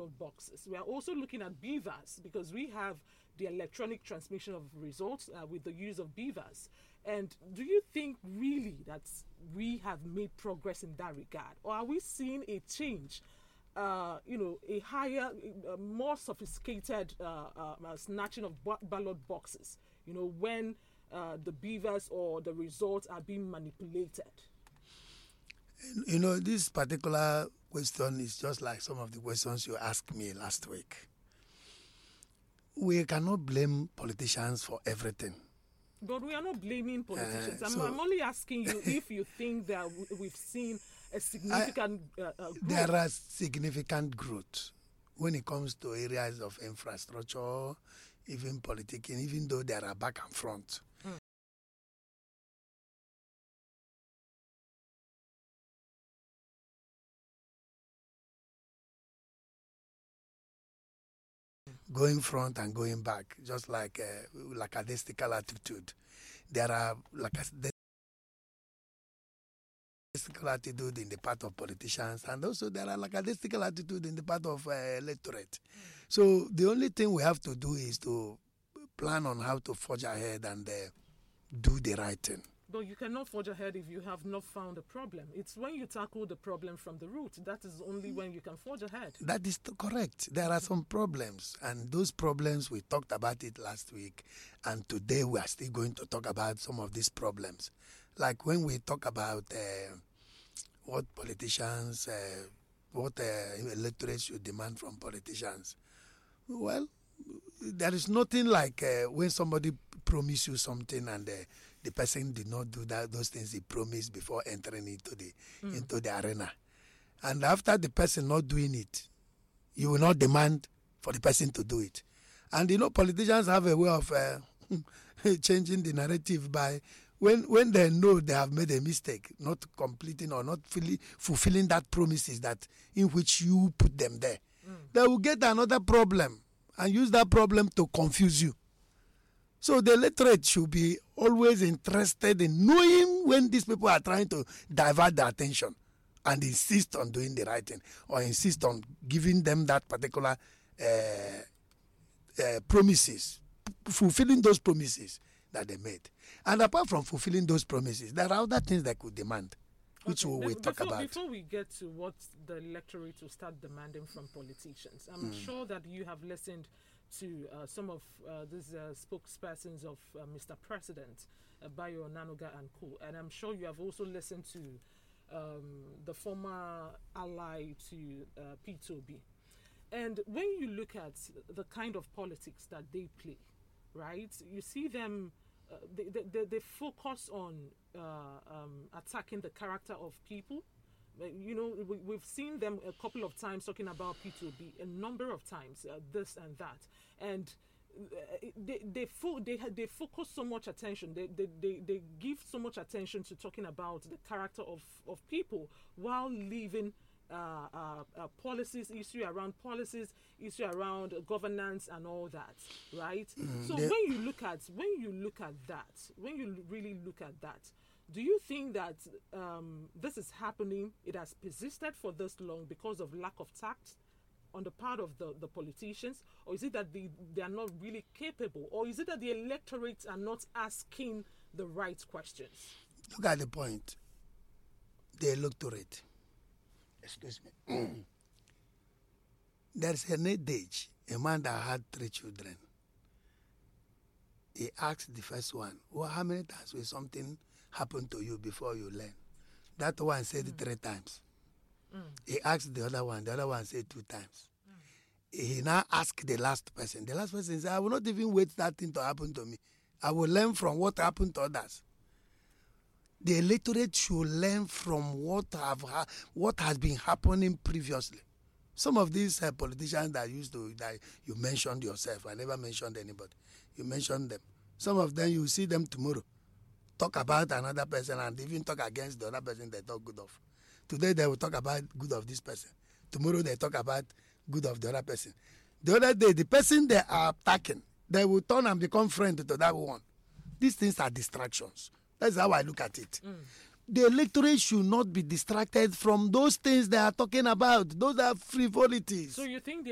ballot boxes. We are also looking at BVAS because we have the electronic transmission of results with the use of BVAS. And do you think really that we have made progress in that regard? Or are we seeing a change, a higher, more sophisticated snatching of ballot boxes, when the BVAS or the results are being manipulated? This particular question is just like some of the questions you asked me last week. We cannot blame politicians for everything. But we are not blaming politicians. I'm only asking you if you think that we've seen a significant growth. There are significant growth when it comes to areas of infrastructure, even politicking, even though there are back and front. Going front and going back, just like a lackadaisical attitude. There are lackadaisical attitude in the part of politicians, and also there are lackadaisical attitude in the part of electorate. So the only thing we have to do is to plan on how to forge ahead and do the right thing. But you cannot forge ahead if you have not found a problem. It's when you tackle the problem from the root. That is only when you can forge ahead. That is correct. There are some problems, and those problems, we talked about it last week, and today we are still going to talk about some of these problems. Like when we talk about what politicians, what electorate should demand from politicians. Well, there is nothing like when somebody promise you something and the person did not do those things he promised before entering into the arena. And after the person not doing it, you will not demand for the person to do it. And politicians have a way of changing the narrative by when they know they have made a mistake, not completing or not fulfilling that promises that in which you put them there. They will get another problem and use that problem to confuse you. So the electorate should be always interested in knowing when these people are trying to divert their attention and insist on doing the right thing or insist on giving them that particular promises, fulfilling those promises that they made. And apart from fulfilling those promises, there are other things they could demand, which we will talk about. Before we get to what the electorate will start demanding from politicians, I'm sure that you have listened to some of these spokespersons of Mr. President, Bayo Onanuga and co. And I'm sure you have also listened to the former ally to P2B. And when you look at the kind of politics that they play, right, you see them, they focus on attacking the character of people. We've seen them a couple of times talking about P2B, a number of times, this and that. And they focus so much attention, they give so much attention to talking about the character of people while leaving policies, issue around governance and all that, right? So when you really look at that, do you think that this is happening, it has persisted for this long because of lack of tact on the part of the politicians? Or is it that they are not really capable? Or is it that the electorates are not asking the right questions? Look at the point. The electorate. Excuse me. There's a Nedage, a man that had 3 children. He asked the first one, well, how many times will something happen to you before you learn? That one said 3 times. He asked the other one said 2 times. He now asked the last person. The last person said, I will not even wait that thing to happen to me. I will learn from what happened to others. The electorate should learn from what has been happening previously. Some of these politicians that you mentioned yourself, I never mentioned anybody. You mentioned them. Some of them, you see them tomorrow, talk about another person and even talk against the other person they talk good of. Today they will talk about good of this person. Tomorrow they talk about good of the other person. The other day, the person they are attacking, they will turn and become friend to that one. These things are distractions. That's how I look at it. The electorate should not be distracted from those things they are talking about. Those are frivolities. So you think